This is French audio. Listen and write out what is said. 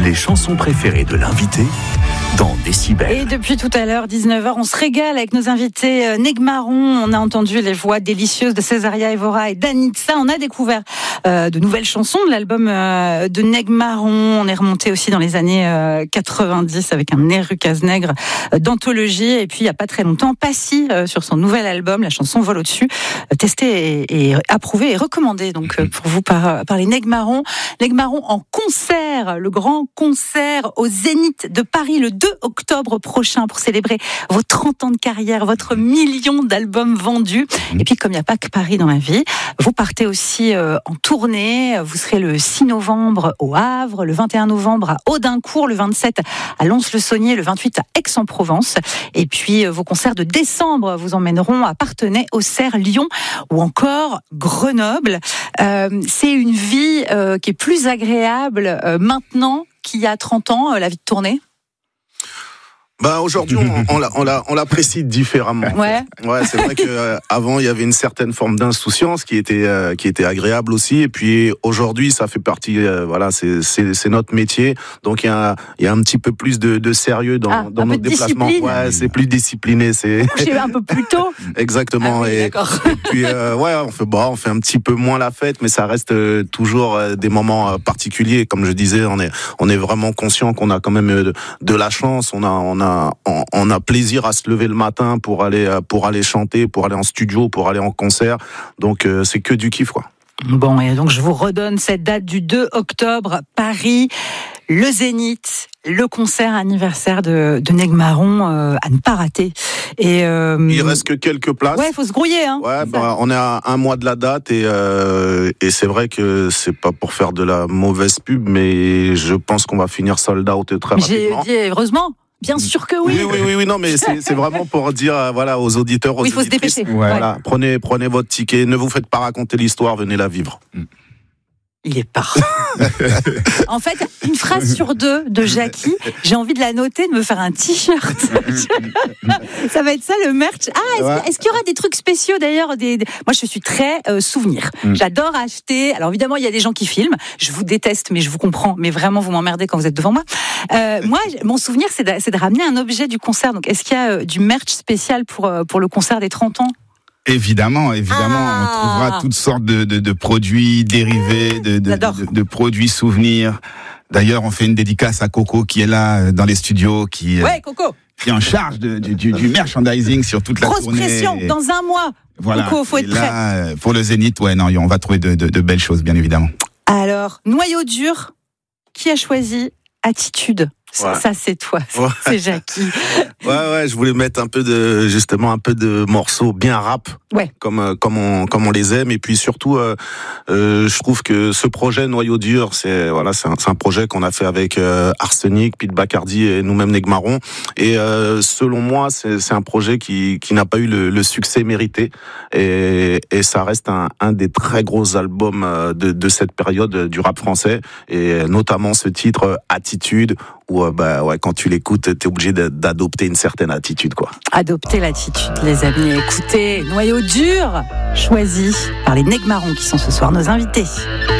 Les chansons préférées de l'invité dans Décibel. Et depuis tout à l'heure, 19h, on se régale avec nos invités Negmaron. On a entendu les voix délicieuses de Césaria Evora et d'Anitza. On a découvert de nouvelles chansons de l'album de Negmaron. On est remonté aussi dans les années 90 avec un Neru Cazenègre d'anthologie. Et puis, il n'y a pas très longtemps, Passy sur son nouvel album, la chanson Vol au-dessus, testée et approuvée et recommandée donc pour vous par les Negmaron. Negmaron en concert, le grand concert au Zénith de Paris le 2 octobre prochain pour célébrer vos 30 ans de carrière, votre million d'albums vendus. Et puis, comme il n'y a pas que Paris dans la vie, vous partez aussi en tournée. Vous serez le 6 novembre au Havre, le 21 novembre à Audincourt, le 27 à Lons-le-Saunier, le 28 à Aix-en-Provence. Et puis, vos concerts de décembre vous emmèneront à Parthenay, Auxerre, Lyon ou encore Grenoble. C'est une vie qui est plus agréable maintenant qu'il y a 30 ans, la vie de tournée? Aujourd'hui, on l'apprécie différemment. Ouais, c'est vrai que avant il y avait une certaine forme d'insouciance qui était agréable aussi. Et puis aujourd'hui, ça fait partie. C'est notre métier. Donc il y a un petit peu plus de sérieux dans notre déplacement. Ouais, c'est plus discipliné. J'ai un peu plus tôt. Exactement. Oui, et puis on fait un petit peu moins la fête, mais ça reste toujours des moments particuliers. Comme je disais, on est vraiment conscient qu'on a quand même de la chance. On a plaisir à se lever le matin pour aller chanter, pour aller en studio, pour aller en concert. Donc c'est que du kiff, quoi. Bon, et donc je vous redonne cette date du 2 octobre, Paris, le Zénith, le concert anniversaire de Negmaron à ne pas rater. Et il reste que quelques places. Ouais, il faut se grouiller, hein. Ouais, on est à un mois de la date et c'est vrai que c'est pas pour faire de la mauvaise pub, mais je pense qu'on va finir sold out très rapidement. J'ai dit heureusement. Bien sûr que oui. Oui, non, mais c'est vraiment pour dire aux auditeurs, aux auditrices. Il faut se dépêcher. Voilà, prenez votre ticket, ne vous faites pas raconter l'histoire, venez la vivre. Il est parfait. En fait, une phrase sur deux de Jackie, j'ai envie de la noter, de me faire un t-shirt. Ça va être ça le merch. Est-ce qu'il y aura des trucs spéciaux d'ailleurs? Moi, je suis très souvenir. J'adore acheter. Alors évidemment, il y a des gens qui filment. Je vous déteste, mais je vous comprends. Mais vraiment, vous m'emmerdez quand vous êtes devant moi. Moi, mon souvenir, c'est de ramener un objet du concert. Donc, est-ce qu'il y a du merch spécial pour le concert des 30 ans? Évidemment, on trouvera toutes sortes de produits dérivés, de produits souvenirs. D'ailleurs, on fait une dédicace à Coco qui est là dans les studios, Coco, qui est en charge du merchandising sur toute la tournée. Grosse pression, dans un mois. Voilà. Coco, faut être prêt. Là, pour le Zénith, on va trouver de belles choses, bien évidemment. Alors, noyau dur, qui a choisi Attitude? Ça, c'est toi, c'est Jackie. Ouais, je voulais mettre un peu de morceaux bien rap, comme on les aime. Et puis surtout, je trouve que ce projet Noyau dur, c'est un projet qu'on a fait avec Arsenic, Pete Bacardi et nous-mêmes Negmaron. Et selon moi, c'est un projet qui n'a pas eu le succès mérité. Et ça reste un des très gros albums de cette période du rap français. Et notamment ce titre Attitude, où quand tu l'écoutes, t'es obligé d'adopter une certaine attitude, quoi. Adopter l'attitude, les amis. Écoutez, Noyau dur, choisi par les Negmaron qui sont ce soir nos invités.